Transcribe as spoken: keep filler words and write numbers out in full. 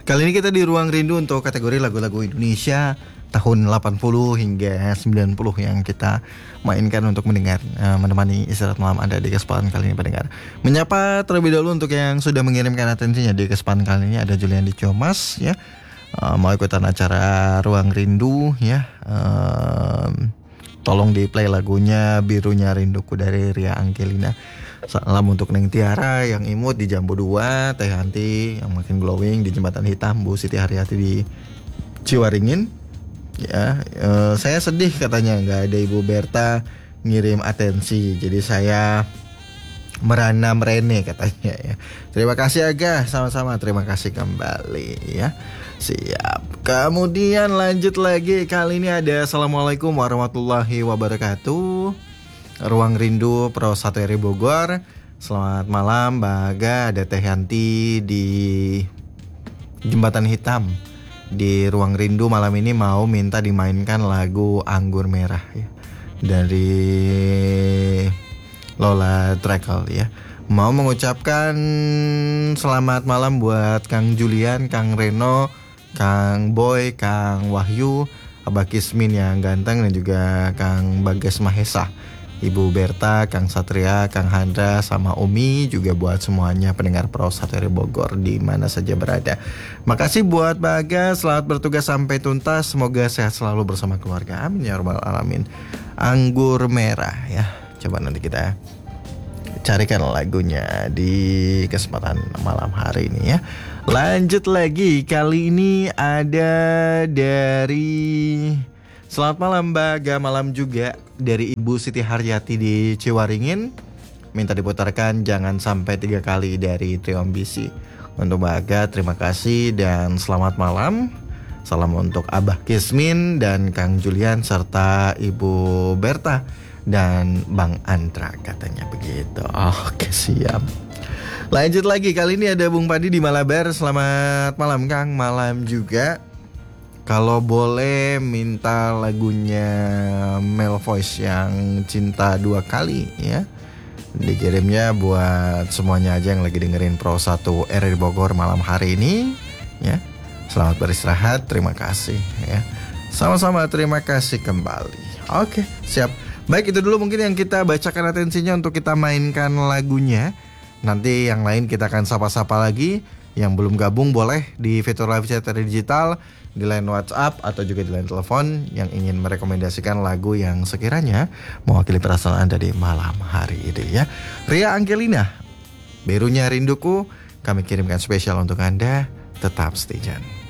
Kali ini kita di Ruang Rindu untuk kategori lagu-lagu Indonesia tahun delapan puluh hingga sembilan puluh yang kita mainkan untuk mendengar, uh, menemani istirahat malam Anda di kesempatan kali ini pendengar. Menyapa terlebih dahulu untuk yang sudah mengirimkan atensinya di kesempatan kali ini, ada Julian di Ciomas ya. Uh, mau ikutan acara Ruang Rindu ya. Uh, tolong di play lagunya Birunya Rinduku dari Ria Angelina. Salam untuk Neng Tiara yang imut di Jambu dua, Teh Hanti yang makin glowing di Jembatan Hitam, Bu Siti Haryati di Ciwaringin. Ya, e, saya sedih katanya nggak ada Ibu Berta ngirim atensi, jadi saya merana merene katanya ya. Terima kasih Aga, sama-sama terima kasih kembali ya. Siap. Kemudian lanjut lagi, kali ini ada Assalamualaikum warahmatullahi wabarakatuh. Ruang Rindu Pro satu R I Bogor. Selamat malam Baga, ada Teh Yanti di Jembatan Hitam. Di Ruang Rindu malam ini mau minta dimainkan lagu Anggur Merah ya, dari Lola Trekel ya. Mau mengucapkan selamat malam buat Kang Julian, Kang Reno, Kang Boy, Kang Wahyu, Abah Kismin yang ganteng, dan juga Kang Bagas Mahesa, Ibu Berta, Kang Satria, Kang Handra, sama Umi, juga buat semuanya pendengar Pro satu R I Bogor di mana saja berada. Makasih buat Baga, selamat bertugas sampai tuntas, semoga sehat selalu bersama keluarga. Amin ya rabbal alamin. Anggur Merah ya. Coba nanti kita carikan lagunya di kesempatan malam hari ini ya. Lanjut lagi, kali ini ada dari selamat malam Baga, malam juga dari Ibu Siti Haryati di Ciwaringin. Minta diputarkan Jangan Sampai Tiga Kali dari Triombisi. Untuk Baga terima kasih dan selamat malam. Salam untuk Abah Kismin dan Kang Julian serta Ibu Berta dan Bang Andra katanya begitu. Oke siap. Lanjut lagi, kali ini ada Bung Padi di Malabar. Selamat malam Kang, malam juga. Kalau boleh minta lagunya Mel Voice yang Cinta Dua Kali ya. Dikirimnya buat semuanya aja yang lagi dengerin Pro satu R I Bogor malam hari ini ya. Selamat beristirahat, terima kasih ya. Sama-sama terima kasih kembali. Oke, siap. Baik, itu dulu mungkin yang kita bacakan atensinya untuk kita mainkan lagunya. Nanti yang lain kita akan sapa-sapa lagi. Yang belum gabung boleh di fitur live chat digital, di line WhatsApp atau juga di line telepon yang ingin merekomendasikan lagu yang sekiranya mewakili perasaan Anda di malam hari ini ya. Ria Angelina, Birunya Rinduku, kami kirimkan spesial untuk Anda. Tetap stay tune.